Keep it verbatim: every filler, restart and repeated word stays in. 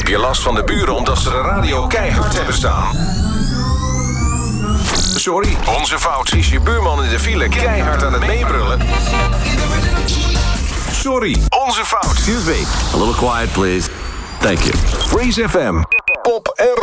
je last van de buren omdat ze de radio keihard hebben staan? Sorry, onze fout. Is je buurman in de file keihard aan het meebrullen? Sorry, onze fout. Excuse me, a little quiet please. Thank you. Freeze F M. Pop en